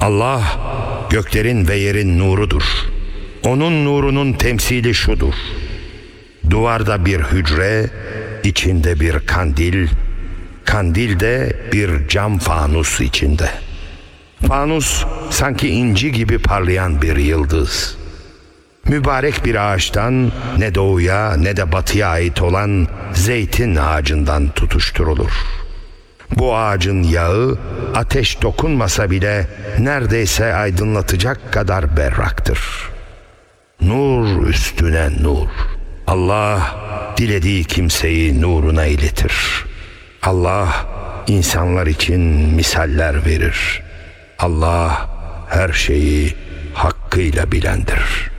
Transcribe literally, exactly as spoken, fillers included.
Allah göklerin ve yerin nurudur. Onun nurunun temsili şudur: duvarda bir hücre, içinde bir kandil, kandilde bir cam fanus içinde. Fanus sanki inci gibi parlayan bir yıldız. Mübarek bir ağaçtan ne doğuya ne de batıya ait olan zeytin ağacından tutuşturulur. Bu ağacın yağı ateş dokunmasa bile neredeyse aydınlatacak kadar berraktır. Nur üstüne nur. Allah dilediği kimseyi nuruna iletir. Allah insanlar için misaller verir. Allah her şeyi hakkıyla bilendir.